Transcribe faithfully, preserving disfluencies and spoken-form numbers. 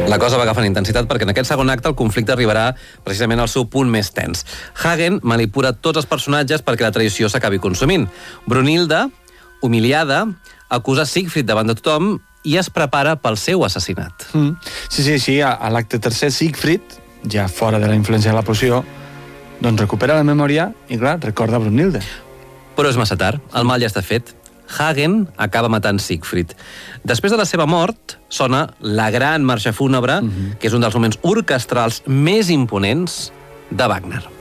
La cosa va agafant intensitat perquè en aquest segon acte el conflicte arribarà precisament al seu punt més tens. Hagen manipula tots els personatges perquè la tradició s'acabi consumint. Brunilda, humiliada, acusa Siegfried davant de tothom i es prepara pel seu assassinat. Mm. Sí, sí, sí. A, a l'acte tercer, Siegfried, ja fora de la influència de la poció, doncs recupera la memòria i, clar, recorda Brunilde. Però és massa tard. El mal ja està fet. Hagen acaba matant Siegfried. Després de la seva mort, sona la gran marxa fúnebre, mm-hmm. que és un dels moments orquestrals més imponents de Wagner.